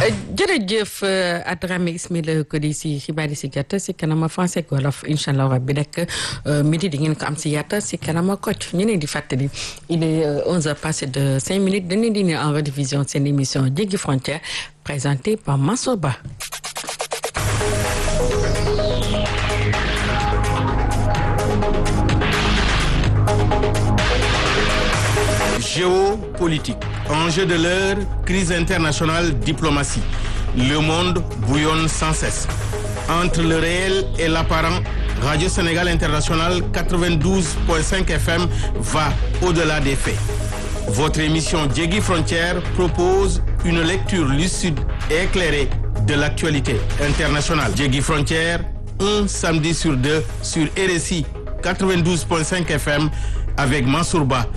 jërëjëf Adramé Ismaïla Coly si xibaar yi si gàtt si kanama français ak wolof incha allah rabbi rek midi di ngeen ko am si yatta si kanama Kocc ñu ne di fàttali il est 11h passé de 5 minutes dañuy di en rediffusion seen émission Jéggi Frontière présentée par Mansour Ba. Géopolitique, enjeu de l'heure, crise internationale, diplomatie. Le monde bouillonne sans cesse. Entre le réel et l'apparent, Radio Sénégal International 92.5 FM va au-delà des faits. Votre émission Jéggi Frontière propose une lecture lucide et éclairée de l'actualité internationale. Jéggi Frontière, un samedi sur deux sur RSI 92.5 FM avec Mansour Ba.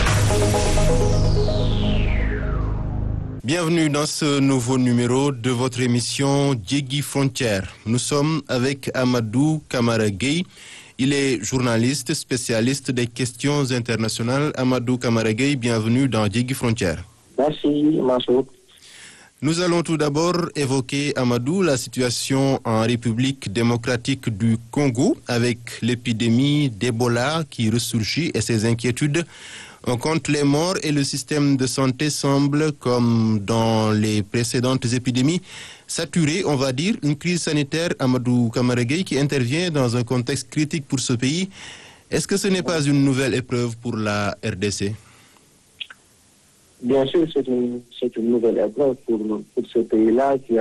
Bienvenue dans ce nouveau numéro de votre émission Jéggi Frontière. Nous sommes avec Amadou Camara Gueye. Il est journaliste spécialiste des questions internationales. Amadou Camara Gueye, bienvenue dans Jéggi Frontière. Merci, Mansour. Nous allons tout d'abord évoquer, Amadou, la situation en République démocratique du Congo avec l'épidémie d'Ebola qui ressurgit et ses inquiétudes. On compte les morts et le système de santé semble, comme dans les précédentes épidémies, saturé, on va dire, une crise sanitaire, Amadou Camara Gueye, qui intervient dans un contexte critique pour ce pays. Est-ce que ce n'est pas une nouvelle épreuve pour la RDC? Bien sûr, c'est une nouvelle épreuve pour ce pays-là qui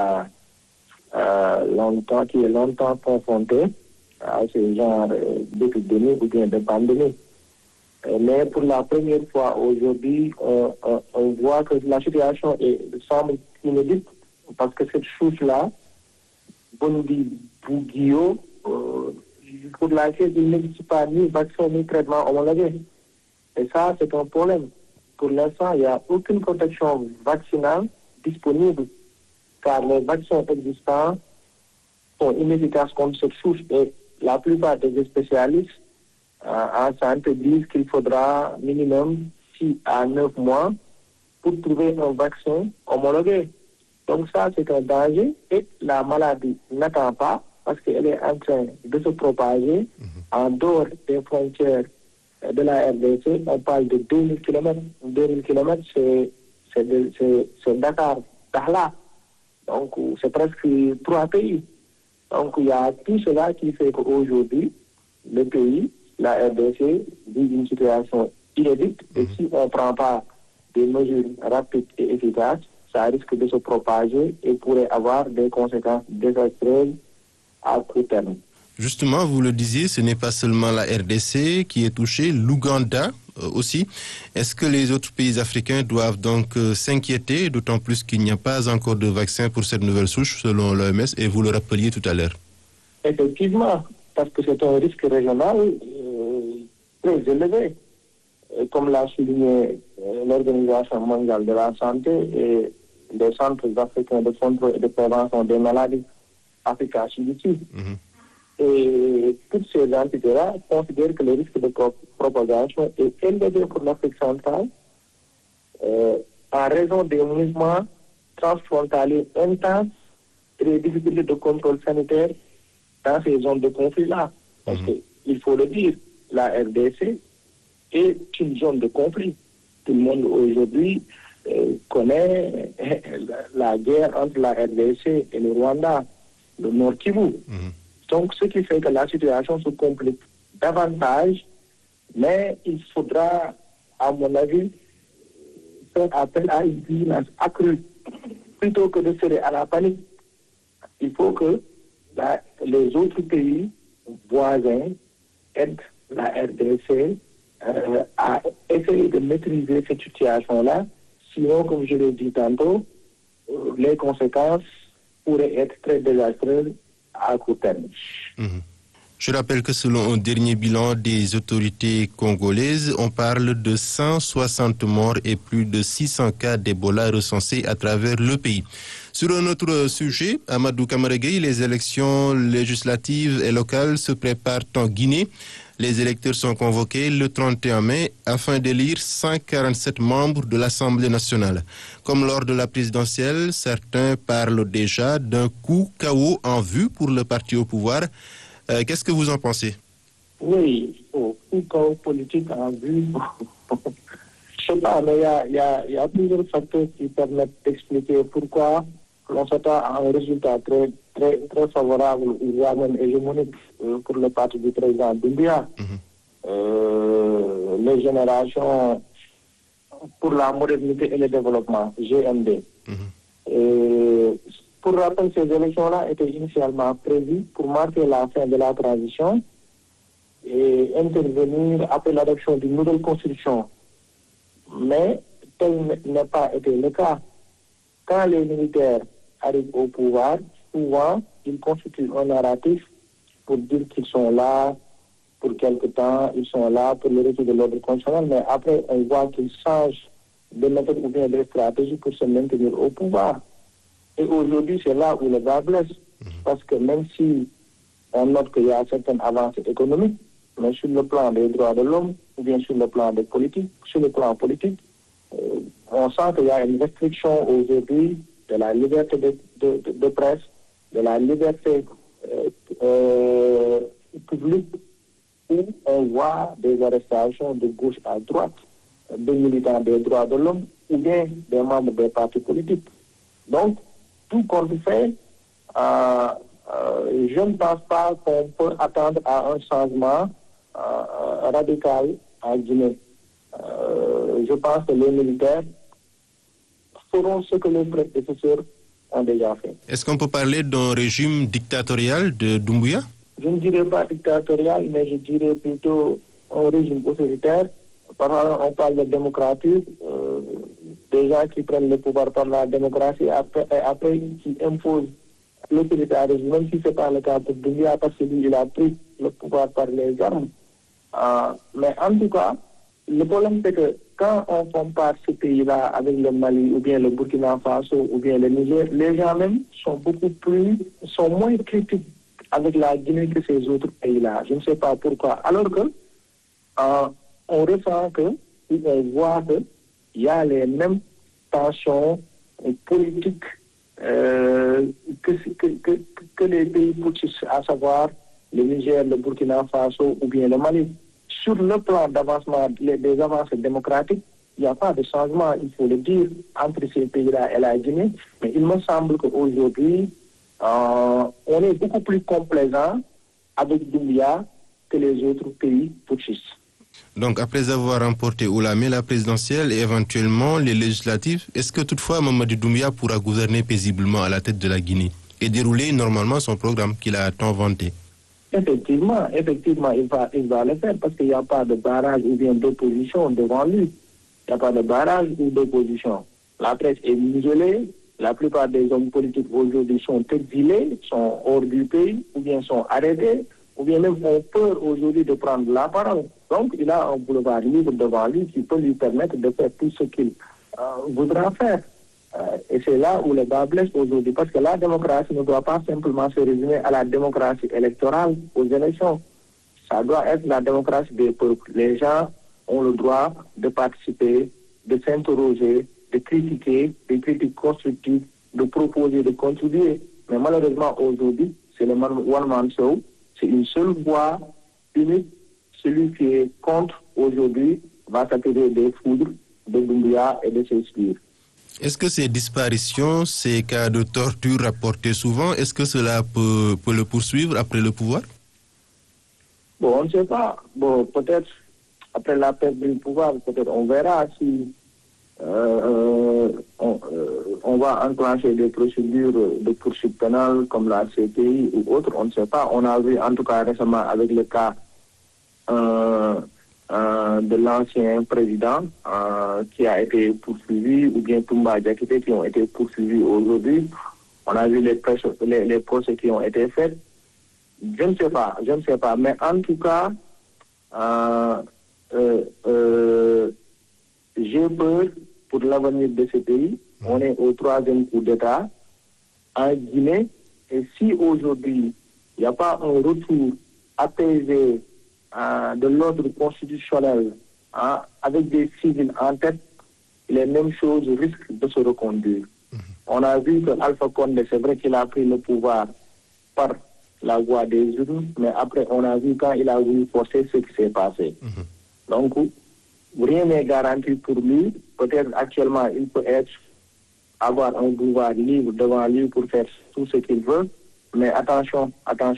est longtemps confronté à ce genre d'épidémie ou bien de pandémie. Mais pour la première fois aujourd'hui, on voit que la situation semble inédite parce que cette souche-là, Bondi Bougio, pour laquelle il n'existe pas ni vaccin ni traitement homologué. Et ça, c'est un problème. Pour l'instant, il n'y a aucune protection vaccinale disponible car les vaccins existants sont inefficaces contre cette souche et la plupart des spécialistes en santé disent qu'il faudra minimum 6 à 9 mois pour trouver un vaccin homologué. Donc ça, c'est un danger et la maladie n'attend pas parce qu'elle est en train de se propager en dehors des frontières de la RDC. On parle de 2000 km. 2000 km, c'est Dakar, Dakhla. Donc c'est presque 3 pays. Donc il y a tout cela qui fait qu'aujourd'hui, le pays, la RDC, vit une situation inédite et si on ne prend pas des mesures rapides et efficaces, ça risque de se propager et pourrait avoir des conséquences désastreuses à court terme. Justement, vous le disiez, ce n'est pas seulement la RDC qui est touchée, l'Ouganda aussi. Est-ce que les autres pays africains doivent donc s'inquiéter, d'autant plus qu'il n'y a pas encore de vaccin pour cette nouvelle souche, selon l'OMS, et vous le rappeliez tout à l'heure? Effectivement, parce que c'est un risque régional très élevé. Et comme l'a souligné l'Organisation mondiale de la santé et les centres africains de contrôle et de prévention des maladies, Africa CDC. Et toutes ces entités-là considèrent que le risque de propagation est élevé pour l'Afrique centrale en raison des mouvements transfrontaliers intenses et des difficultés de contrôle sanitaire dans ces zones de conflit-là. Parce qu'il faut le dire, la RDC est une zone de conflit. Tout le monde aujourd'hui connaît la guerre entre la RDC et le Rwanda, le Nord Kivu. Donc, ce qui fait que la situation se complique davantage, mais il faudra, à mon avis, faire appel à une vigilance accrue plutôt que de céder à la panique. Il faut que les autres pays voisins aident la RDC à essayer de maîtriser cette situation-là. Sinon, comme je l'ai dit tantôt, les conséquences pourraient être très désastreuses à court terme. Je rappelle que selon un dernier bilan des autorités congolaises, on parle de 160 morts et plus de 600 cas d'Ebola recensés à travers le pays. Sur un autre sujet, Amadou Camara Gueye, les élections législatives et locales se préparent en Guinée. Les électeurs sont convoqués le 31 mai afin d'élire 147 membres de l'Assemblée nationale. Comme lors de la présidentielle, certains parlent déjà d'un coup KO en vue pour le parti au pouvoir. Qu'est-ce que vous en pensez? Oui, coup KO politique en vue. Je sais pas, mais il y a plusieurs facteurs qui permettent d'expliquer pourquoi l'on s'attend à un résultat très, très, très favorable, voire même hégémonique pour le parti du président Doumbouya. Les générations pour la modernité et le développement, GMD. Pour rappel, ces élections-là étaient initialement prévues pour marquer la fin de la transition et intervenir après l'adoption d'une nouvelle constitution. Mais tel n'a pas été le cas. Quand les militaires arrivent au pouvoir, souvent, ils constituent un narratif pour dire qu'ils sont là pour quelque temps, ils sont là pour le retour de l'ordre constitutionnel, mais après, on voit qu'ils changent de méthode ou bien de stratégie pour se maintenir au pouvoir. Et aujourd'hui, c'est là où le bas blesse. Parce que même si on note qu'il y a certaines avancées économiques, mais sur le plan des droits de l'homme, ou bien sur le plan politique, on sent qu'il y a une restriction aujourd'hui de la liberté de presse, de la liberté publique, où on voit des arrestations de gauche à droite, de militants des droits de l'homme, ou bien des membres des partis politiques. Donc, tout compte fait, je ne pense pas qu'on peut attendre à un changement radical en Guinée. Je pense que les militaires feront ce que les prédécesseurs ont déjà fait. Est-ce qu'on peut parler d'un régime dictatorial de Doumbouya? Je ne dirais pas dictatorial, mais je dirais plutôt un régime autoritaire. Parfois, on parle de démocratie, des gens qui prennent le pouvoir par la démocratie et après qui imposent l'autoritarisme, même si ce n'est pas le cas pour Doumbouya, parce que lui, il a pris le pouvoir par les armes. Mais en tout cas, le problème c'est que quand on compare ce pays-là avec le Mali ou bien le Burkina Faso ou bien le Niger, les gens même sont moins critiques avec la Guinée que ces autres pays-là. Je ne sais pas pourquoi. Alors que on ressent on voit qu'il y a les mêmes tensions politiques que les pays putschistes, à savoir le Niger, le Burkina Faso ou bien le Mali. Sur le plan d'avancement, des avancées démocratiques, il n'y a pas de changement, il faut le dire, entre ces pays-là et la Guinée. Mais il me semble qu'aujourd'hui, on est beaucoup plus complaisant avec Doumbouya que les autres pays putschistes. Donc, après avoir remporté haut la main la présidentielle et éventuellement les législatives, est-ce que toutefois Mamadi Doumbouya pourra gouverner paisiblement à la tête de la Guinée et dérouler normalement son programme qu'il a tant vanté? Effectivement, il va le faire parce qu'il n'y a pas de barrage ou bien d'opposition devant lui. Il n'y a pas de barrage ou d'opposition. La presse est muselée. La plupart des hommes politiques aujourd'hui sont exilés, sont hors du pays, ou bien sont arrêtés, ou bien même ont peur aujourd'hui de prendre la parole. Donc, il a un boulevard libre devant lui qui peut lui permettre de faire tout ce qu'il voudra faire. Et c'est là où le bas blesse aujourd'hui, parce que la démocratie ne doit pas simplement se résumer à la démocratie électorale, aux élections. Ça doit être la démocratie des peuples. Les gens ont le droit de participer, de s'interroger, de critiquer, des critiques constructives, de proposer, de contribuer. Mais malheureusement, aujourd'hui, c'est le one-man show. C'est une seule voix unique. Celui qui est contre aujourd'hui va s'attirer des foudres de Doumbouya et de ses sbires. Est-ce que ces disparitions, ces cas de torture rapportés souvent, est-ce que cela peut le poursuivre après le pouvoir? Bon, on ne sait pas. Bon, peut-être après la perte du pouvoir, peut-être on verra si on va enclencher des procédures de poursuite pénale comme la CPI ou autre, on ne sait pas. On a vu en tout cas récemment avec le cas de l'ancien président qui a été poursuivi, ou bien Toumba Diakité qui ont été poursuivis aujourd'hui. On a vu les procès qui ont été faits. Je ne sais pas. Mais en tout cas, j'ai peur pour l'avenir de ce pays. On est au 3e coup d'État en Guinée. Et si aujourd'hui, il n'y a pas un retour apaisé de l'ordre constitutionnel avec des civils en tête, les mêmes choses risquent de se reconduire. On a vu que Alpha Condé, c'est vrai qu'il a pris le pouvoir par la voie des urnes, mais après on a vu quand il a voulu forcer ce qui s'est passé. Donc, rien n'est garanti pour lui. Peut-être actuellement, il peut avoir un pouvoir libre devant lui pour faire tout ce qu'il veut, mais attention.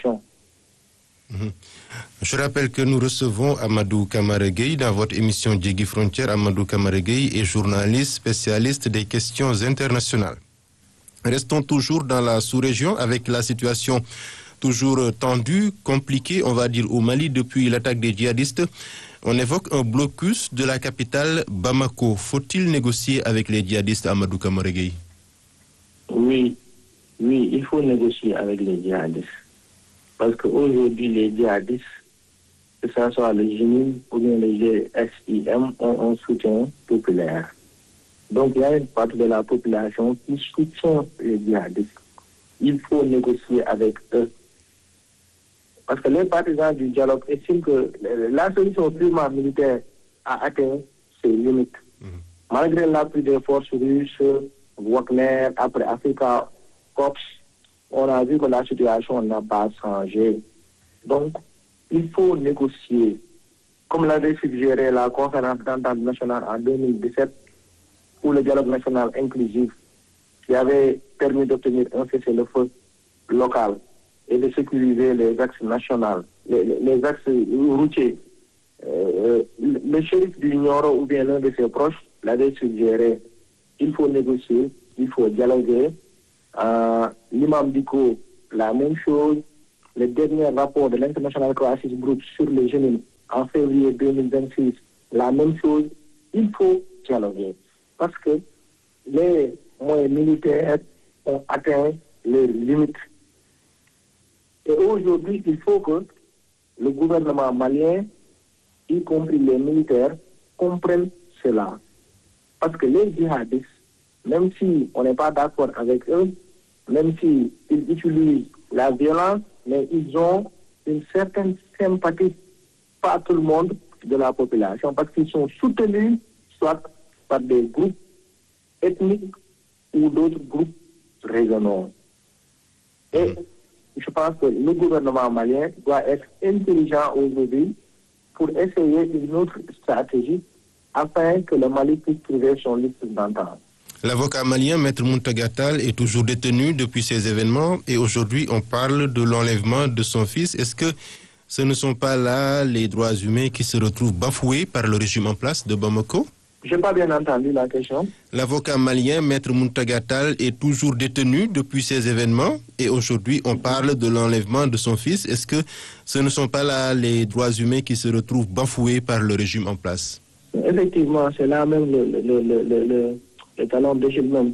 Je rappelle que nous recevons Amadou Camara Gueye dans votre émission Djegui Frontières. Amadou Camara Gueye est journaliste spécialiste des questions internationales. Restons toujours dans la sous-région avec la situation toujours tendue, compliquée, on va dire, au Mali depuis l'attaque des djihadistes. On évoque un blocus de la capitale Bamako. Faut-il négocier avec les djihadistes, Amadou Camara Gueye? Oui, il faut négocier avec les djihadistes. Parce qu'aujourd'hui, les djihadistes, que ce soit le GNIM ou bien le GSIM, ont un soutien populaire. Donc, il y a une partie de la population qui soutient les djihadistes. Il faut négocier avec eux. Parce que les partisans du dialogue estiment que la solution purement militaire a atteint ses limites. Malgré l'appui des forces russes, Wagner, après Africa Corps, on a vu que la situation n'a pas changé. Donc, il faut négocier. Comme l'avait suggéré la conférence d'entente nationale en 2017, ou le dialogue national inclusif, qui avait permis d'obtenir un cessez-le-feu local et de sécuriser les axes nationaux, les axes routiers. Le shérif du Nioro ou bien l'un de ses proches l'avait suggéré. Il faut négocier, il faut dialoguer. L'imam Diko, la même chose. Le dernier rapport de l'International Crisis Group sur les jeunes en février 2026, la même chose. Il faut dialoguer. Parce que les moyens militaires ont atteint leurs limites. Et aujourd'hui, il faut que le gouvernement malien, y compris les militaires, comprennent cela. Parce que les djihadistes, même si on n'est pas d'accord avec eux, même s'ils utilisent la violence, mais ils ont une certaine sympathie, pas tout le monde de la population, parce qu'ils sont soutenus soit par des groupes ethniques ou d'autres groupes régionaux. Et je pense que le gouvernement malien doit être intelligent aujourd'hui pour essayer une autre stratégie afin que le Mali puisse trouver son liste d'entente. L'avocat malien, Maître Mountaga Tall, est toujours détenu depuis ces événements et aujourd'hui on parle de l'enlèvement de son fils. Est-ce que ce ne sont pas là les droits humains qui se retrouvent bafoués par le régime en place de Bamako? Je n'ai pas bien entendu la question. L'avocat malien, Maître Mountaga Tall, est toujours détenu depuis ces événements et aujourd'hui on parle de l'enlèvement de son fils. Est-ce que ce ne sont pas là les droits humains qui se retrouvent bafoués par le régime en place? Effectivement, c'est là même le talon d'Échelle même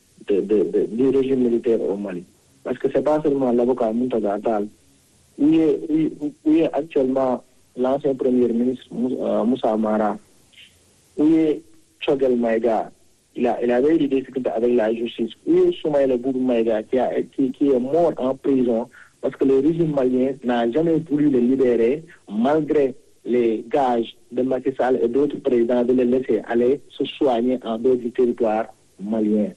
du régime militaire au Mali. Parce que ce n'est pas seulement l'avocat Mountaga Tall, où est actuellement l'ancien premier ministre Moussa Mara, où est Choguel Maïga, il avait eu des difficultés avec la justice, où est Soumaïla Boubou Maïga qui est mort en prison parce que le régime malien n'a jamais voulu le libérer malgré les gages de Macky Sall et d'autres présidents de les laisser aller se soigner en dehors du territoire malien.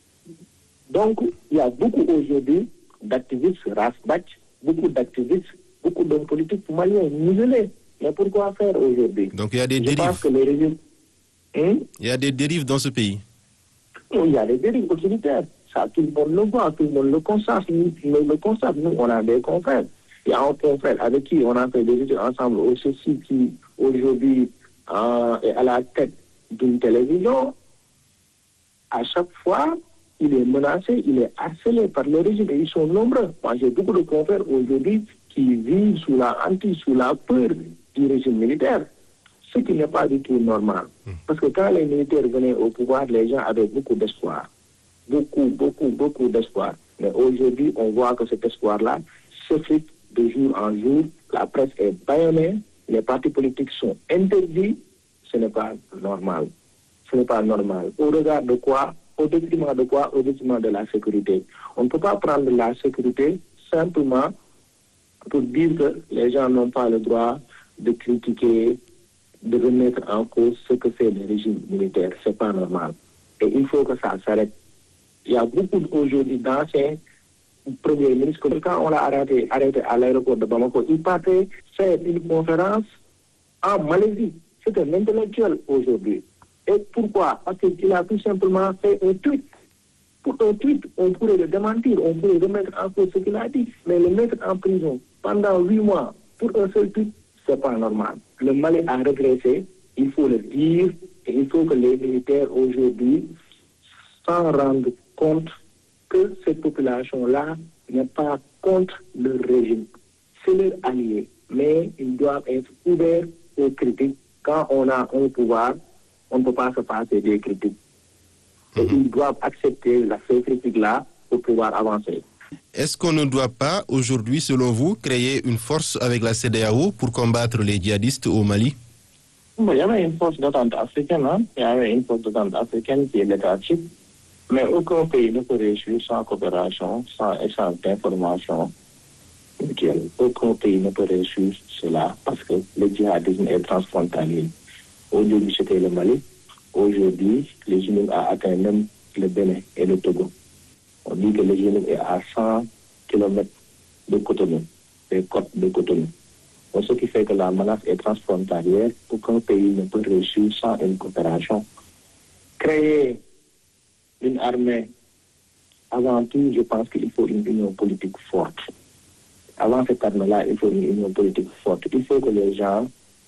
Donc, il y a beaucoup aujourd'hui d'activistes Rasbach, beaucoup d'activistes, beaucoup d'hommes politiques maliens muselés. Mais pourquoi faire aujourd'hui? Donc il y a des dérives. Je pense que le régime... Il y a des dérives dans ce pays. Non, il y a des dérives autoritaires. Ça, tout le monde le voit, tout le monde le constate. Nous, on a des confrères. Il y a un confrère avec qui on a fait des études ensemble au CECI qui, aujourd'hui, est à la tête d'une télévision. À chaque fois, il est menacé, il est harcelé par le régime et ils sont nombreux. Moi, j'ai beaucoup de confrères aujourd'hui qui vivent sous la peur du régime militaire. Ce qui n'est pas du tout normal. Parce que quand les militaires venaient au pouvoir, les gens avaient beaucoup d'espoir. Beaucoup d'espoir. Mais aujourd'hui, on voit que cet espoir-là s'effrite de jour en jour. La presse est bâillonnée, les partis politiques sont interdits. Ce n'est pas normal. Ce n'est pas normal. Au regard de quoi? Au détriment de quoi? Au détriment de la sécurité. On ne peut pas prendre la sécurité simplement pour dire que les gens n'ont pas le droit de critiquer, de remettre en cause ce que fait le régime militaire. C'est pas normal. Et il faut que ça s'arrête. Il y a beaucoup aujourd'hui d'anciens premiers ministres. Quand on l'a arrêté à l'aéroport de Bamako, il partait faire une conférence en Malaisie. C'est un intellectuel aujourd'hui. Et pourquoi? Parce qu'il a tout simplement fait un tweet. Pour un tweet, on pourrait le démentir, on pourrait remettre en cause ce qu'il a dit. Mais le mettre en prison pendant 8 mois pour un seul tweet, c'est pas normal. Le Mali a régressé, il faut le dire, et il faut que les militaires aujourd'hui s'en rendent compte que cette population-là n'est pas contre le régime. C'est leur allié, mais ils doivent être ouverts aux critiques. Quand on a un pouvoir, on ne peut pas se passer des critiques. Et ils doivent accepter ces critiques-là pour pouvoir avancer. Est-ce qu'on ne doit pas, aujourd'hui, selon vous, créer une force avec la CEDEAO pour combattre les djihadistes au Mali? Bon, il y avait une force d'attente africaine, hein? Il y avait une force d'attente africaine qui est l'étatique, mais aucun pays ne peut réussir sans coopération, sans échange d'informations mutuelles. Aucun pays ne peut réussir cela parce que le djihadisme est transfrontalier. Aujourd'hui, c'était le Mali. Aujourd'hui, le djihadisme a atteint même le Bénin et le Togo. On dit que le djihadisme est à 100 km de Cotonou, des côtes de Cotonou. Donc, ce qui fait que la menace est transfrontalière. Aucun pays ne peut réussir sans une coopération. Créer une armée, avant tout, je pense qu'il faut une union politique forte. Avant cette armée-là, il faut une union politique forte. Il faut que les gens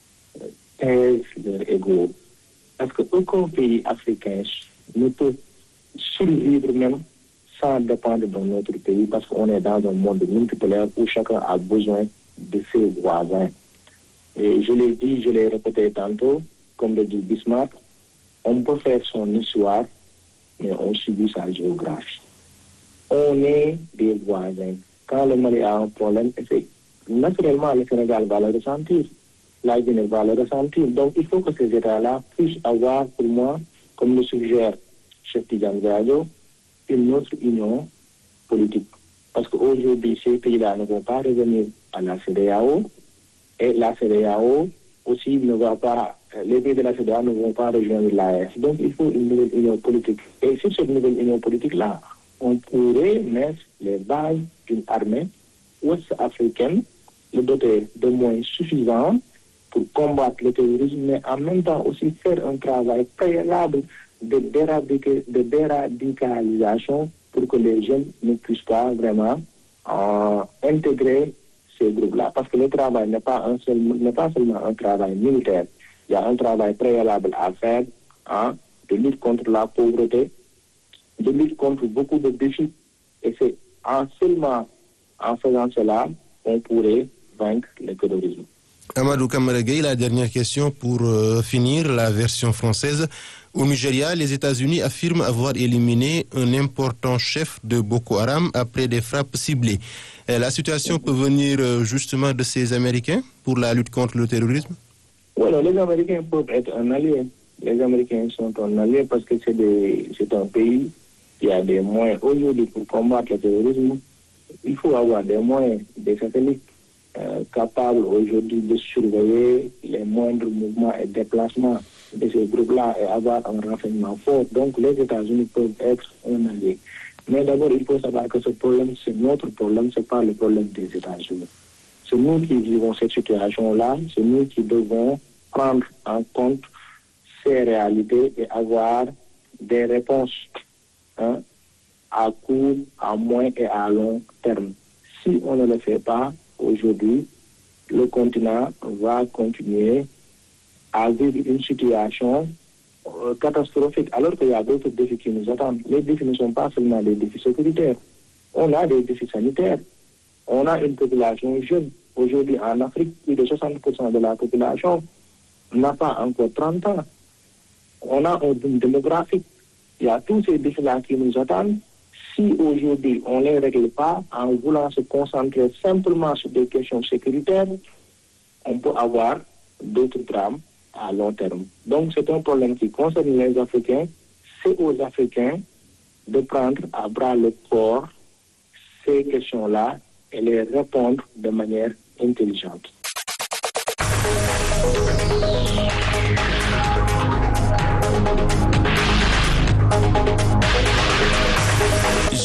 taisent leur ego. Parce qu'aucun pays africain ne peut survivre même sans dépendre de notre pays, parce qu'on est dans un monde multipolaire où chacun a besoin de ses voisins. Et je l'ai dit, je l'ai répété tantôt, comme le dit Bismarck, on peut faire son histoire, mais on subit sa géographie. On est des voisins. Quand le Mali a un problème, naturellement le Sénégal va le ressentir, la Guinée va le ressentir. Donc il faut que ces États-là puissent avoir, pour moi, comme le suggère Cheikh Tidiane Gadio, une autre union politique. Parce qu'aujourd'hui, ces pays-là ne vont pas revenir à la CEDEAO, et la CEDEAO aussi ne va pas, les pays de la CEDEAO ne vont pas rejoindre l'AES. Donc il faut une nouvelle union politique. Et sur cette nouvelle union politique-là, on pourrait mettre les bases d'une armée ouest-africaine, le doter de moyens suffisants pour combattre le terrorisme, mais en même temps aussi faire un travail préalable de déradicalisation pour que les jeunes ne puissent pas vraiment intégrer ces groupes-là. Parce que le travail n'est pas seulement un travail militaire. Il y a un travail préalable à faire, de lutte contre la pauvreté, de lutte contre beaucoup de défis. Et c'est seulement en faisant cela qu'on pourrait vaincre le terrorisme. Amadou Kamara Gueye, la dernière question pour finir, la version française. Au Nigeria, les États-Unis affirment avoir éliminé un important chef de Boko Haram après des frappes ciblées. La situation peut venir justement de ces Américains pour la lutte contre le terrorisme? Voilà, les Américains peuvent être un allié. Les Américains sont un allié parce que c'est un pays qui a des moyens. Aujourd'hui, pour combattre le terrorisme, il faut avoir des moyens, des satellites capables aujourd'hui de surveiller les moindres mouvements et déplacements de ces groupes-là et avoir un renseignement fort. Donc les États-Unis peuvent être un allié. Mais d'abord, il faut savoir que ce problème, c'est notre problème, ce n'est pas le problème des États-Unis. C'est nous qui vivons cette situation-là, c'est nous qui devons prendre en compte ces réalités et avoir des réponses à court, à moyen et à long terme. Si on ne le fait pas, aujourd'hui, le continent va continuer à vivre une situation catastrophique, alors qu'il y a d'autres défis qui nous attendent. Les défis ne sont pas seulement des défis sécuritaires. On a des défis sanitaires. On a une population jeune. Aujourd'hui, en Afrique, plus de 60% de la population n'a pas encore 30 ans. On a un boom démographique. Il y a tous ces défis-là qui nous attendent. Si aujourd'hui on ne les règle pas en voulant se concentrer simplement sur des questions sécuritaires, on peut avoir d'autres drames à long terme. Donc c'est un problème qui concerne les Africains. C'est aux Africains de prendre à bras le corps ces questions-là et les répondre de manière intelligente.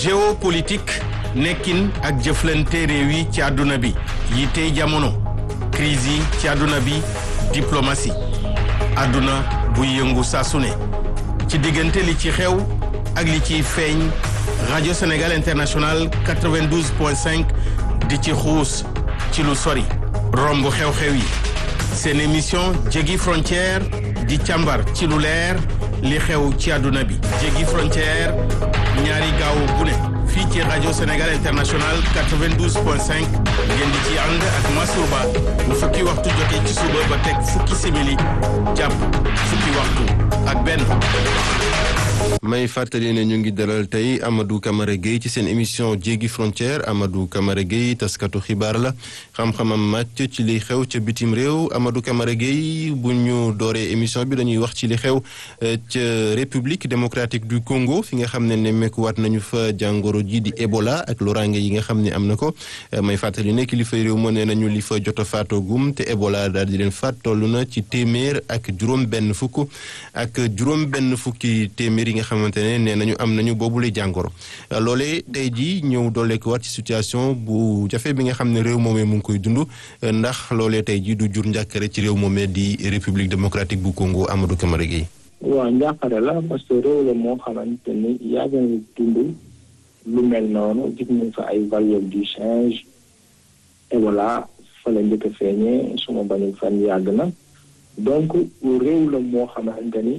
géopolitique nekkin ak jëflante réew yi ci àdduna bi yi tey jamono crise yi ci àdduna bi diplomatie àdduna buy yëngu saa su ne ci diggante li ci xew ak li ciy feeñ rajo Sénégal International 92.5 di ci xuus ci lu sori romb xew-xew yi seen émission jéggi frontière di càmbar ci lu leer li xew ci àdduna bi jéggi frontière ñaari gaaw bu ne fii ci rajo Sénégal International 92.5 ngeen di ci ànd ak Mansour Ba bu fukki waxtu jotee ci suba ba teg fukki simili jàpp fukki waxtu ak benn. may fàttali ne ñu ngi dalal tey Amadou Camara Gueye ci seen émission jéggi frontière Amadou Camara Gueye taskatu xibaar la xam-xamam màcc ci li xew ca bitim réew Amadou Camara Gueye bu ñu dooree émission bi dañuy wax ci li xew ca République démocratique du Congo fi nga xam ne nemmeekuwaat nañu fa jàngoro ji di Ebola ak loraange yi nga xam ne am na ko may fàttali ne kilifa réew moo nee nañu li fa jot a faatoogum te Ebola daal di leen faat toll na ci téeméer ak juróom-benn fukk ak juróom-benn fukki téeméer yi nga xamante ne nee nañu am nañu boobule jàngoro loolee tey jii ñëw dooleeku waat ci situation bu jafe bi nga xam ne réew moomee mu ngi koy dund ndax loolee tey jii du jur njàkkare ci réew moomee di République démocratique bu Congo Amadou Camara Gueye. waaw njàqare la parce que réew la moo xamante ni yàgg na dund lu mel noonu gis nañ fa ay variole du singe Ebola fa la njëkk a feeñee suma bañu fan yàgg na donc réew la moo xamante ni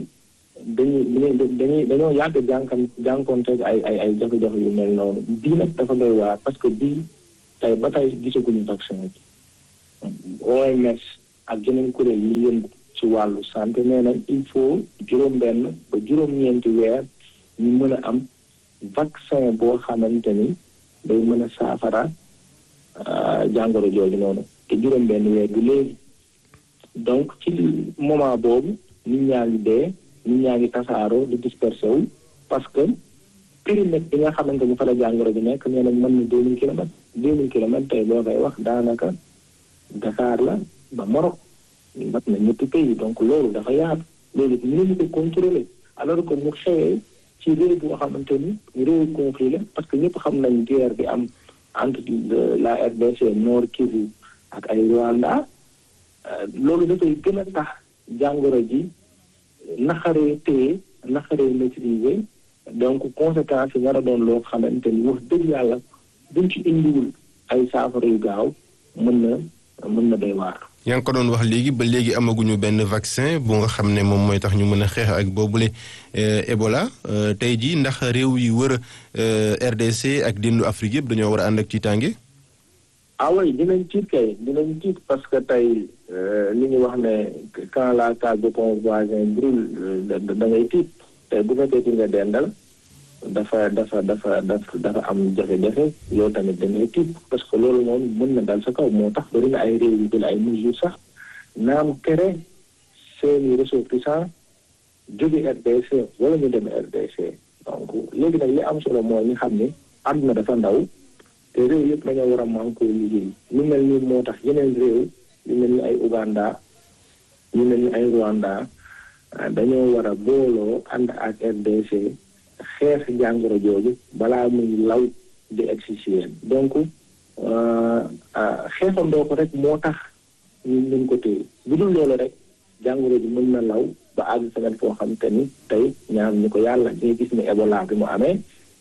dañoo yàgg jànkoonte ay jafe-jafe yu mel noonu bii nag dafa doy waar parce que bii tey ba tey gisaguñu vaccin bi OMS ak yeneen kuréel yi yëngu ci wàllu santé nee nañ il faut juróom-benn ba juróom-ñeenti weer ñu mën a am vaccin boo xamante ni day mën a saafara jàngoro jooju noonu te juróom-benn weer bi léegi donc ci moment boobu nit ñaa ngi dee nit ñaa ngi tasaaroo di dispersé wu parce que périmètre bi nga xamante ni fa la jàngoro bi nekk nee nañ mën na 2000 kilomètres 2000 kilomètres tey boo koy wax daanaka Dakar la ba Maroc mat na ñetti pays donc loolu dafa yaatu léegi mënuñu ko contrôler alors que mu xewee ci réew boo xamante ni réew conflit la parce que ñëpp xam nañ guerre bi am entre la RDC Nord Kivu ak ay Rwanda loolu dafay gën a tax jàngoro ji naxaree téye naxaree maîtriser donc conséquences yi war a doon loo xamante ni wax dëgg yàlla buñ ci indiwul ay saafara yu gaaw mën na doy waar. yaa ngi ko doon wax léegi ba léegi amaguñu benn vaccin bu nga xam ne moom mooy tax ñu mën a xeex ak boobule Ebola tey jii ndax réew yi wër RDC ak dindu Afrique yëpp dañoo war a ànd ak tiitaange. ah oui dinañ tiit parce que tey li ñu wax ne quand la case de ton voisin brûle da ngay tiit tey bu fekkee ci nga dendal dafa am jafe-jafe yow tamit da ngay tiit parce que loolu moom mën na dal sa kaw moo tax bari na ay réew yu jël ay mesures sax naam tere seeni ressortissants jóge RDC wala ñu dem RDC donc léegi nag li am solo mooy ñu xam ne àdduna dafa ndaw te réew yëpp dañoo war a mànkoo liggéey lu mel ni moo tax yeneen réew yu mel ni ay Uganda yu mel ni ay Rwanda dañoo war a booloo ànd ak RDC xeex jàngoro jooju balaa muy law di exciser donc xeexandoo ko rek moo tax ñu mën ko téye bu dul loolu rek jàngoro ji mën na law ba àgg feneen foo xam te ni tey ñaan ñu ko yàlla ñuy gis ni Ebola bi mu amee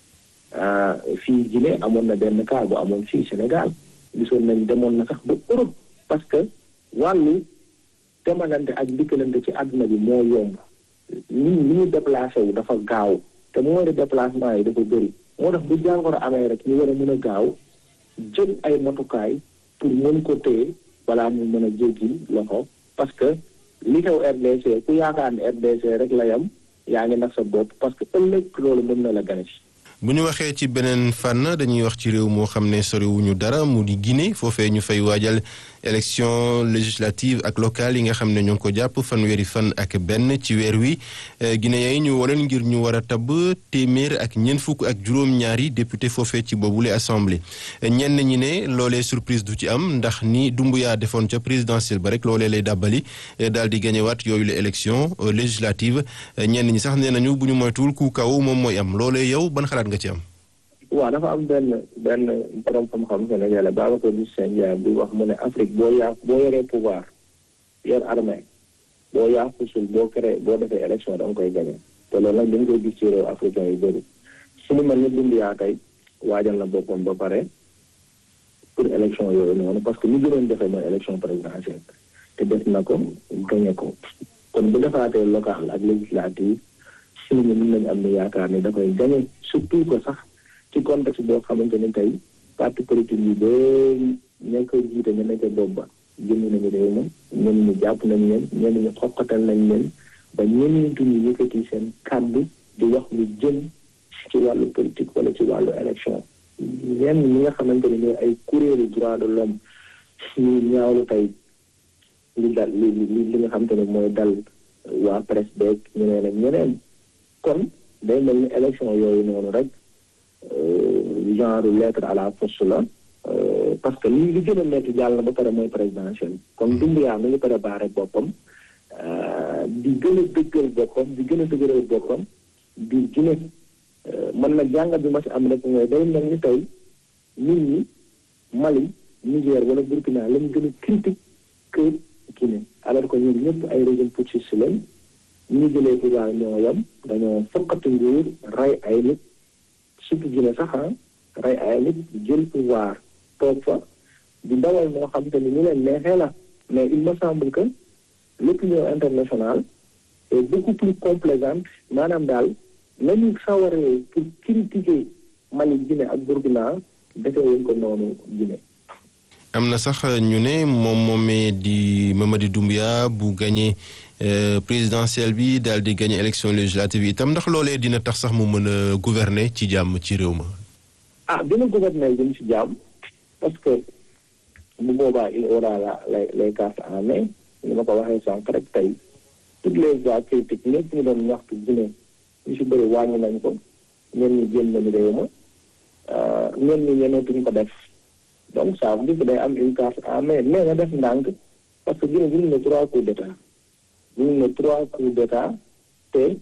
fii Guinée amoon na benn cas bu amoon fii Sénégal gisoon nañ demoon na sax ba Europe parce que wàllu demalante ak dikkalante ci àdduna bi moo yomb li ñu déplacé wu dafa gaaw te mooy de déplacement yi dafa bëri moo tax bu jàngoro amee rek ñu war a mën a gaaw jël ay matukaay pour mën ko téye balaa mu mën a jéggi loxo parce que li xew RDC ku yaakaar ne RDC rek la yam yaa ngi nax sa bopp parce que ëllëg loolu mën na la gane si. bu ñu waxee ci beneen fànn dañuy wax ci réew moo xam ne soriwuñu dara mu di Guinée foofee ñu fay waajal élection législative ak locale yi nga xam ne ñoo ngi ko jàpp fanweeri fan ak benn ci weer wi Guinée yi ñu waroon ngir ñu war a tabb téeméer ak ñeent fukk ak juróom-ñaari député foofee ci boobule assemblée ñenn ñi ne loolee surprise du ci am ndax ni Doumbouya defoon ca présidentielle ba rek loolee lay dàbbali daal di gañewaat yooyu la élection législative ñenn ñi sax nee nañu bu ñu moytuwul ku kaw moom mooy am loolee yow ban xalaat nga ci am. waaw dafa am benn borom xam-xam Sénégal Babacar Lucien Ndiaye bu wax mu ne Afrique boo yoree pouvoir yor armée boo yaafusul boo defee élection da nga koy gagné te loolu nag dañ koy gis ci réew africain yu bëri suñu mel ni Dumbuya tey waajal na boppam ba pare pour élection yooyu noonu parce que li gënoon defee mooy élection présidentielle te def na ko gagné ko kon bu defaatee local ak législative suñu mën nañu am ni yaakaar ni da koy gagné surtout que sax ci contexte boo xamante ni tey parti politique yi bëri ña koy jiite ñu nekk bopp ba jënd nañu réew ma ñenn ñi jàpp nañ leen ñenn ñi xoqatal nañ leen ba ñenn ñi yëkkati seen kàddu di wax lu jëm ci wàllu politique wala ci wàllu élection ñenn ñi nga xamante ni ñooy ay kuréelu droit de l'homme ñu ñaawlu tey li nga xamante ne mooy dal waa presse beeg ñeneen ak ñeneen kon day mel ni élection yooyu noonu rek genre lettre à la poste la parce que li gën a nekk jàll na ba pare mooy présidentielle kon Dumbuya mi ngi préparé boppam di gën a dëggal boppam di gën a dëgëral boppam di gën a man nag jàngat bi ma si am rek mooy day mel ni tey nit ñi Mali Niger wala Burkina lañ gën a critique que Guinée alors que ñun ñëpp ay régime putschiste lañ ñu jëlee pouvoir ñoo yam dañoo fokkati nguur rey ay nit surtout Guinée sax rey ay nit jël pouvoir toog fa di dawal moo xam te ni ñu leen neexee la mais il me semble que l'opinion internationale est beaucoup plus complaisante maanaam daal nañu sawaree pour critiquer Mali Guinée ak Burkina defee wuñ ko noonu Guinée. am na sax ñu ne moomee di Mamadi Doumbouya bu gagné présidentielle bi daal di gagné élection législative yi itam ndax loolee dina tax sax mu mën a gouverner ci jàmm ci réew ma. dina gouverner ci jàmm parce que bu boobaa il aura les cartes en main ni ma ko waxee sànq rek tey toutes les voix critiques ñëpp ñu doon ñaxtu Guinée ñu si bëri wàññi nañ ko ñenn ñi génn nañu réew ma ñenn ñi ñemeetuñ ko def donc ça veut dire que day am une carte en main mais nga def ndànk parce que Guinée ñu ne 3 coups d'état te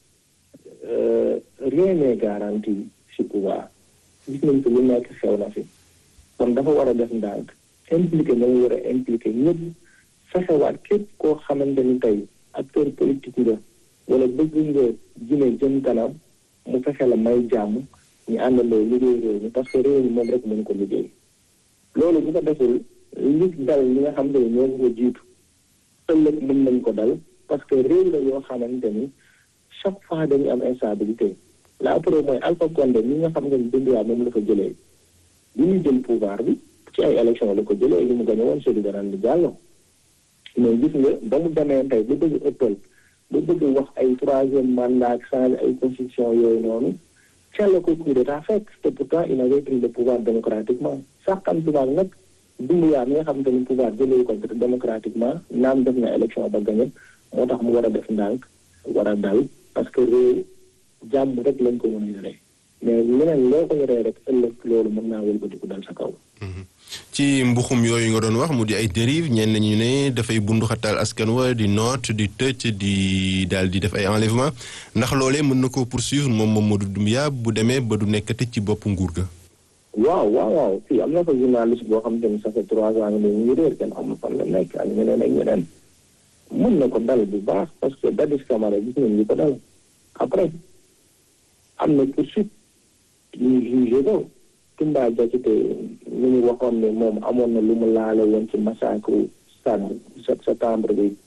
rien n'est garanti si pouvoir gis nañ ko lu nekk xew na fi kon dafa war a def ndànk impliqué na mu war a impliqué ñëpp fexewaat képp koo xamante ni tey acteur politique nga wala bëgg nga Guinée jëm kanam mu fexe la may jàmm ñu àndandoo liggéey réew mi parce que réew mi moom rek mënu ko liggéey loolu bu ko deful li dal li nga xam ne ñoo ko jiitu ëllëg mën nañ ko dal parce que réew la yoo xamante ni chaque fois dañuy am instabilité la preuve mooy Alpha Condé mi nga xam ne Dumbuya moom la ko jëlee bi ñu jël pouvoir bi ci ay élection la ko jëlee li mu gañe woon Cellou Dalein Diallo mais gis nga ba mu demee tey ba bëgg ëppal ba bëgg wax ay 3e mandat ak changer ay constitution yooyu noonu ca la ko coup d'état fekk te pourtant il avait pris le pouvoir démocratiquement sax kan pouvoir nag Dumbuya mi nga xam te ni pouvoir jëlee ko démocratiquement naam def na élection ba gañe moo tax mu war a def ndànk war a dal parce que réew jàmm rek lañ ko mën a yoree mais leneen loo ko yoree rek ëllëg loolu mën naa wëlbatiku dal sa kaw. ci mbuxum yooyu nga doon wax mu di ay dérive ñenn ñu ne dafay bunduxataal askan wa di noot di tëj di daal di def ay enlèvement ndax loolee mën na koo poursuivre moom Mamadou Doumbouya bu demee ba du nekkati ci bopp nguur ga. waaw fii am na fa journaliste boo xam te ni ça fait 3 ans nga ne ñu réer kenn xamul fan la nekk ak ñeneen mën na ko dal bu baax parce que Dadis Camara gis nañ li ko dal après am na poursuite ñu jugé ko Toumba Diakité ñu ñu waxoon ne moom amoon na lu mu laale woon ci massacre stade septembre bi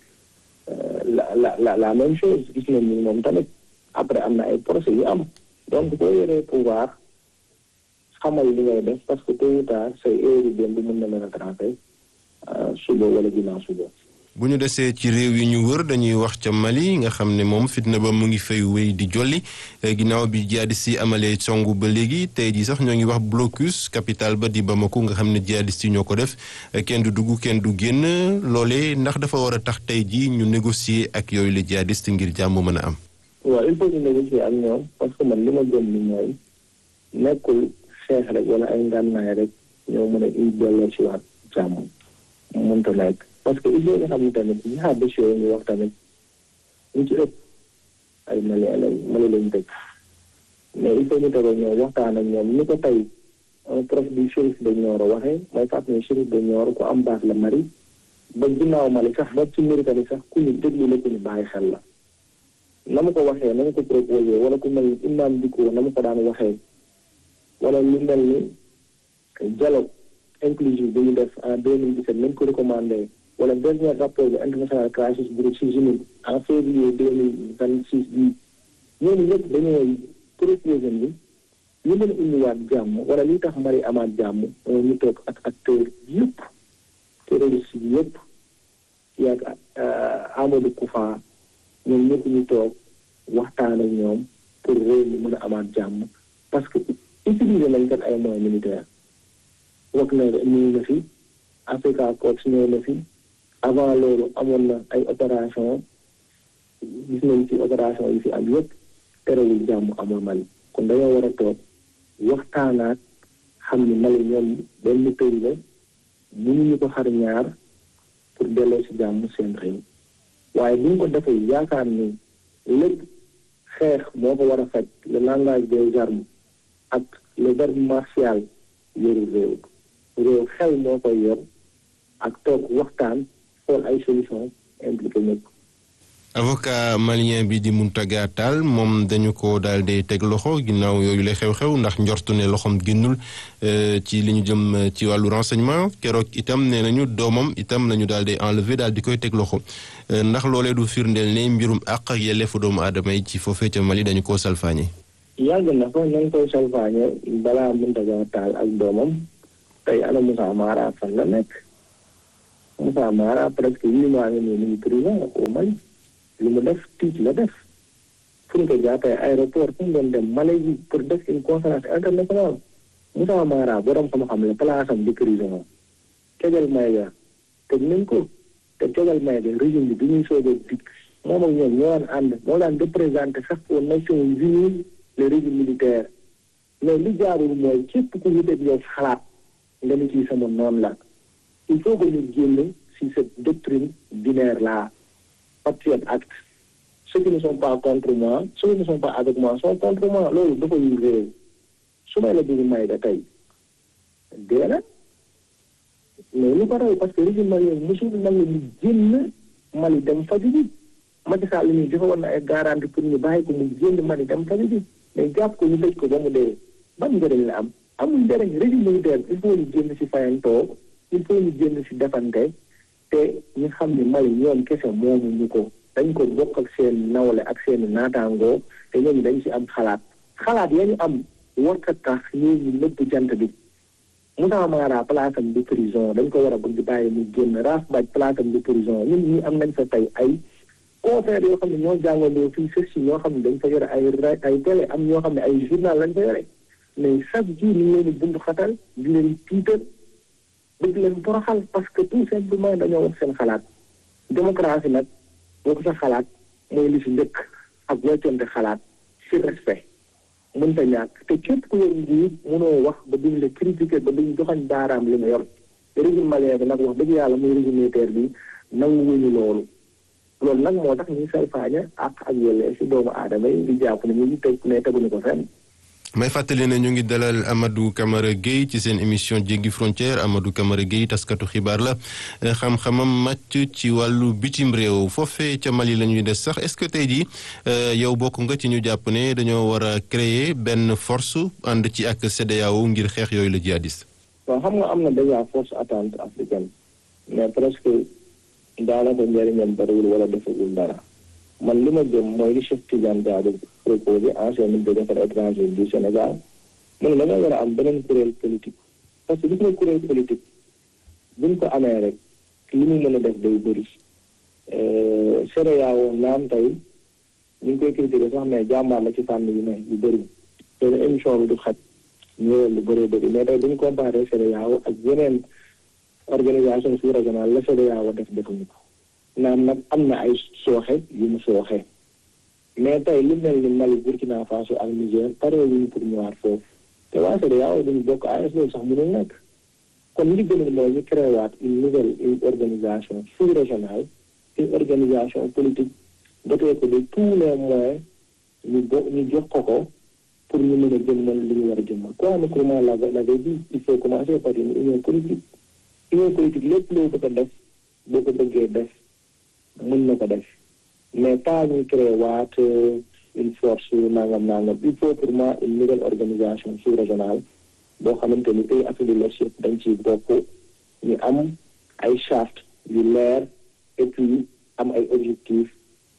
la même chose gis nañ ni moom tamit après am na ay procès yu am donc boo yoree pouvoir xamal li ngay def parce que tôt ou tard say erreur démb mën na leen a rattraper suba wala ginnaaw suba. bu ñu desee ci réew yi ñu wër dañuy wax ca Mali nga xam ne moom fitna ba mu ngi fay wéy di jolli ginnaaw bi jihadistes yi amalee songu ba léegi tey jii sax ñoo ngi wax blocus capitale ba di Bamako nga xam ne jihadistes yi ñoo ko def kenn du dugg kenn du génn loolee ndax dafa war a tax tey jii ñu négocier ak yooyu la jihadistes ngir jàmm mën a am. waaw il faut ñu négocier ak ñoom parce que man li ma gëm ni mooy nekkul xeex rek wala ay ngànnaay rek ñoo mën a indi delloo ci waat jàmm mënta nekk. parce que il faut nga xam ne tamit jihadistes yooyu ñu wax tamit ñu ci ëpp ay Mali lañ tëj mais il faut ñu toog ñoom waxtaan ak ñoom ni ko tey un prof du shérif de Nioro waxee mooy fàttali ne shérif de Nioro ku am baax la Mali ba ginnaaw Mali sax ba ci Mauritanie sax ku ñu déglu la ku ñu bàyyi xel la na mu ko waxee na mu ko proposé wala ku mel ni Imam Dicko na mu ko daan waxee wala lu mel ni dialogue inclusif bi ñu def en 2017 nañ ko recommandé wala dernier rapport bi international crisis group si Genève en février 2026 bi ñooñu ñëpp dañoo proposé ni ñu mën a indiwaat jàmm wala li tax Mali amaat jàmm ñu toog ak acteurs yëpp terroristes yi yëpp yaag Amadou Koufa ñoom ñëpp ñu toog waxtaan ak ñoom pour réew mi mën a amaat jàmm parce que utiliser nañ kat ay moyens militaires wax na ñëw na fi Africa Corps ñëw na fi avant loolu amoon na ay opération gis nañ ci opération yi fi am yëpp terewul jàmm amul Mali kon dañoo war a toog waxtaanaat xam ni Mali ñoom benn pays la mënuñu ko xar ñaar pour delloo si jàmm seen réew waaye bu ñu ko defee yaakaar ni lépp xeex moo ko war a faj le langage des armes ak le verbe martial yoru réew xel moo koy yor ak toog waxtaan xool ay solution impliqué ñëpp. avocat malien bi di Mountaga Tall moom dañu ko daal di teg loxo ginnaaw yooyu lay xew-xew ndax njortu ne loxoom génnul ci li ñu jëm ci wàllu renseignement keroog itam nee nañu doomam itam lañu daal di enlever daal di koy teg loxo ndax loolee du firndeel ne mbirum àq ak yelleefu doomu aadama yi ci foofee ca Mali dañu koo salfaañe. yàgg na ko nañ koy salfaañe balaa Mountaga Tall ak doomam tey ana Moussa Mara fan la nekk Moussa Mara presque 8 mois ngi nii mu ngi prison au Mali. li mu def tiit la def fu ñu ko jàppee aéroport fu mu doon dem Malaisie pour def une conférence internationale Moussa Mara borom xam-xam la place am di prison Tegal Maïga tëj nañ ko te Tegal Maïga régime bi ñuy soog a dikk moom ak ñoom ñoo daan ànd moo daan représenté sax aux Nations Unies le régime militaire mais li jaarul mooy képp ku ñu def yow xalaat nga ni ci sama noonu la il faut que ñu génn si cette doctrine binaire là. Patriot Act ceux qui ne sont pas contre moi ceux qui ne sont pas avec moi sont contre moi loolu dafa yu réew su may la dugg may da tey dee na mais lu ko raw parce que régime malien mosul nangu ñu génn Mali dem faju ji Macky Sall ñu joxe woon na ay garantie pour ñu bàyyi ko mu génn Mali dem faju ji mais jàpp ko ñu tëj ko ba mu dee ban njëriñ la am amul njëriñ régime militaire il faut ñu génn si fayantoo il faut ñu génn si defante te ñu xam ni Mali ñoom kese moomu ñu ko dañ ko bokk ak seen nawle ak seen naataangoo te ñooñu dañ ci am xalaat ya ñu am warta tax ñooñu nëbb jant bi Moussa Mara place am di prison dañ ko war a bëgg bàyyi mu génn Raaf Baj place am di prison ñun ñi am nañ fa tey ay confrères yoo xam ne ñoo jàngandoo fii sëf si ñoo xam ne dañ fa yore ay télé am ñoo xam ne ay journal lañ fa yore mais chaque jour ñu leen di bund xatal di leen tiital bëgg leen toroxal parce que tout simplement dañoo wax seen xalaat démocratie nag boo ko sa xalaat mooy li si njëkk ak wàccante xalaat si respect mënta ñàkk te képp ku yor njiit mënoo wax ba duñ la critiquer ba duñ joxañ baaraam li mu yor régime malien bi nag wax dëgg yàlla muy régime militaire bi nangu wuñu loolu nag moo tax ñuy salfaañe ak yellee si doomu aadama yi di jàpp ne ñu ngi teg ne teguñu ko fenn. may fàttali ne ñu ngi dalal Amadou Camara Gueye ci seen émission jéggi frontière Amadou Camara Gueye taskatu xibaar la xam-xamam màcc ci wàllu bitim réew foofee ca Mali la ñuy des sax est-ce que tey jii yow bokk nga ci ñu jàpp ne dañoo war a créer benn force ànd ci ak CEDEAO ngir xeex yooyu la jihadiste. waaw xam nga am na déjà force attente africaine mais presque daanaka njëriñam bariwul wala defagul dara man li ma jëm mooy li Cheikh Tidiane Gadio proposé ancien ministre des Affaires étrangères du Sénégal mu ne dañoo war a am beneen kuréel politique parce que gis nga kuréel politique buñ ko amee rek li mu mën a def day bëri CEDEAO naam tey ñu ngi koy critiquer sax mais jàmbaar la ci fànn yu ne yu bëri te émission bi du xaj ñëwee lu bëree bëri mais tey bu ñu comparé CEDEAO ak yeneen organisation sous-régionale la CEDEAO defuñu ko naam nag am na ay sooxe yu mu sooxe mais tey lu mel ni Mali Burkina Faso ak Niger pare wuñu pour ñëwaat foofu te waa CEDEAO dañu bokk AES loolu sax mënul nekk kon li gën a mooy ñu créé waat une organisation sous-régionale une organisation politique dotée ko de tous les moyens ñu jox ko pour ñu mën a jëmmal li ñu war a jëmmal. Kwame Nkrumah l'avait dit, il faut commencer par une union politique. Union politique lépp loo bëgg a def boo ko bëggee def mën na ko def mais pas ñu créer waat une force nangam. Il faut pour moi une nouvelle organisation sous-régionale boo xamante ni pays Afrique de l'Ouest yëpp dañ ciy bokk ñu am ay charte yu leer et puis am ay objectifs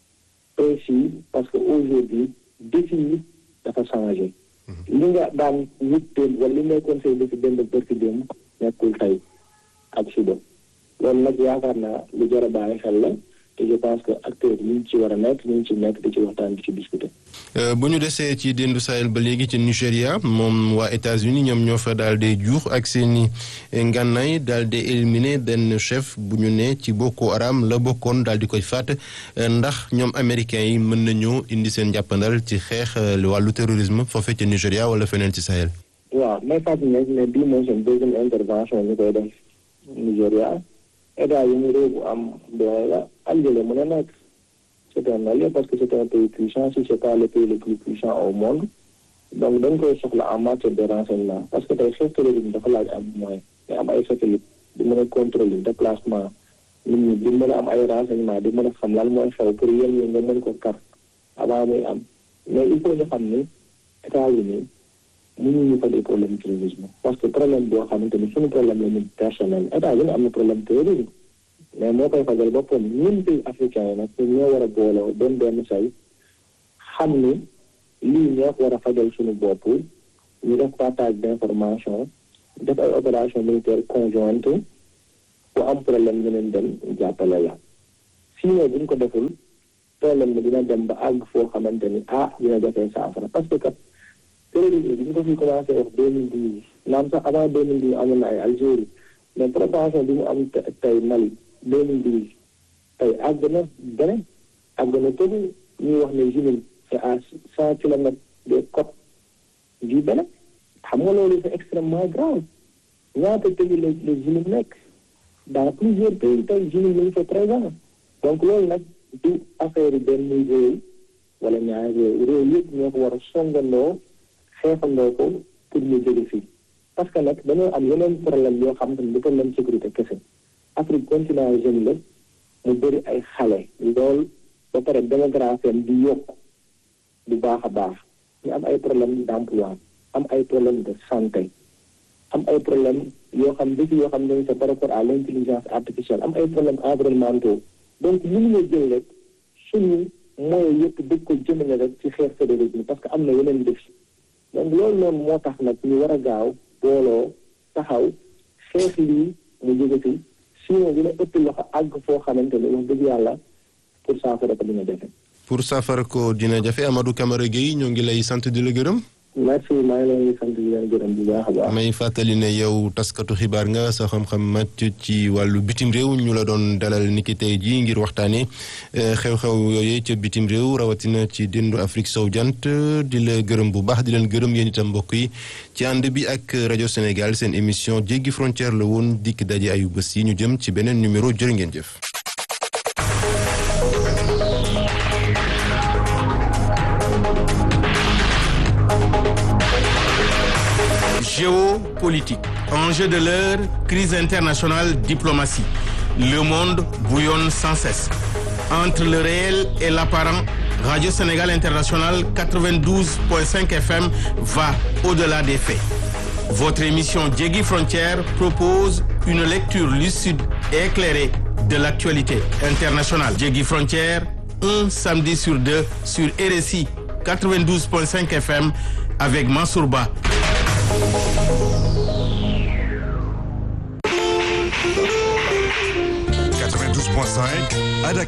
précis parce que aujourd'hui défi yi dafa changé. li nga daan wut démb wala li nekkoon say défi démb ak bërki démb nekkul tey ak suba loolu nag yaakaar naa lu jar a bàyyi xel la te je pense que acteurs yi ñu ci war a nekk ñu ci nekk di ci waxtaan di ci discuter. bu ñu desee ci déndu Sahel ba léegi ci Nigéria moom waa États-Unis ñoom ñoo fa daal di juux ak seeni ngànnaay daal di éliminer benn chef bu ñu ne ci Boko Haram la bokkoon daal di koy faat ndax ñoom américains yi mën nañoo indi seen jàppandal ci xeex wàllu terrorisme foofee ci Nigéria wala feneen ci Sahel. waaw may fàttali ne mais bii mooy seen deuxième intervention ñu koy def Nigéria état yi ñu réew bu am doole la Algérie mën a nekk. C'est un allié parce que c'est un pays puissant, si c'est pas le pays le plus puissant au monde. Donc dañ koy soxla en matière de renseignement parce que tey xeex terrorisme dafa laaj am moyen te am ay satellite di mën a contrôler déplacement nit ñi di mën a am ay renseignement di mën a xam lan mooy xew pour yéen ñi nga mën ko kar avant muy am mais il faut ñu xam ni États-Unis mënuñu fa des problème terrorisme parce que problème boo xamante ni suñu problème la ñun personnel États-Unis am na problème terrorisme mais moo koy fajal boppam ñun pays africain yi nag ñu ñoo war a booloo doon benn say xam ni lii ñoo ko war a fajal suñu bopp ñu def partage d'information def ay opération militaire conjointe ku am problème ñu leen dem jàppale la sinon bu ñu ko deful problème bi dina dem ba àgg foo xamante ni dina jafee saafara parce que kat terrorisme bi ñu ko fi commencé wax 2012 naam sax avant 2012 amoon na ay Algérie mais préparation bi mu am tey Mali 2012 tey àgg na beneen àgg na tëbu ñuy wax ne Junin c'est à 100 kilomètres des côtes du Bénin xam nga loolu c'est extrêmement grave ñaata pays la Junin nekk dans plusieurs pays tey Junin lañu fa présent donc loolu nag du affaire yi benn réew wala ñaari réew yëpp ñoo ko war a songandoo xeexandoo ko pour ñu jóge fii parce que nag dañoo am yeneen problème yoo xam ne du problème sécurité kese Afrique continent jeune la mu bëri ay xale lool ba pare démographie am di yokk bu baax a baax ñu am ay problème d'emploi am ay problème de santé am ay problème yoo xam défi yoo xam ne c'est par rapport à l'intelligence artificielle am ay problème environnementaux donc mënuñu jël rek suñu moyens yëpp dëgg ko jëmale rek ci xeex terrorisme parce que am na yeneen défi donc loolu noonu moo tax nag ñu war a gaaw booloo taxaw xeex lii mu jóge fi sinon dina ëpp loxo àgg foo xamante ne wax dëgg yàlla pour saafara ko dina jafe. pour saafara ko dina jafe Amadou Camara Gueye ñoo ngi lay sant di la gërëm. merci maa ngi leen di sant di leen gërëm bu baax a baax. may fàttali ne yow taskatu xibaar nga sa xam-xam màcc ci wàllu bitim réew ñu la doon dalal niki tey jii ngir waxtaanee xew-xew yooyu ca bitim réew rawatina ci déndu Afrique sowu jant di la gërëm bu baax di leen gërëm yéen itam mbokk yi ci ànd bi ak rajo Sénégal seen émission jéggi frontière la woon dikk daje ayu bés yi ñu jëm ci beneen numéro jërë ngeen jëf. Géopolitique, enjeu de l'heure, crise internationale, diplomatie. Le monde bouillonne sans cesse. Entre le réel et l'apparent, Radio Sénégal International 92.5 FM va au-delà des faits. Votre émission Jéggi Frontière propose une lecture lucide et éclairée de l'actualité internationale. Jéggi Frontière, un samedi sur deux sur RSI 92.5 FM avec Mansour Ba. à Dakar.